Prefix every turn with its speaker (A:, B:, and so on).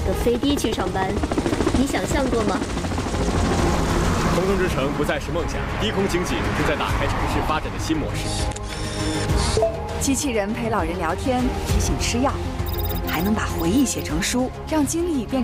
A: 个飞的去上班，你想象过吗？
B: 空中之城不再是梦想，低空经济正在打开城市发展的新模式。
C: 机器人陪老人聊天，提醒吃药，还能把回忆写成书，让经历变。